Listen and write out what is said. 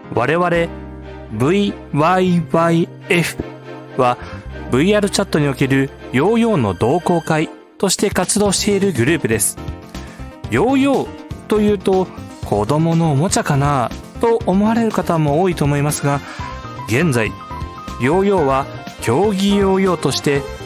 我々 VYYF は VR チャットにおけるヨーヨーの同好会として活動しているグループです。ヨーヨーというと子供のおもちゃかなと思われる方も多いと思いますが、現在ヨーヨーは競技ヨーヨーとして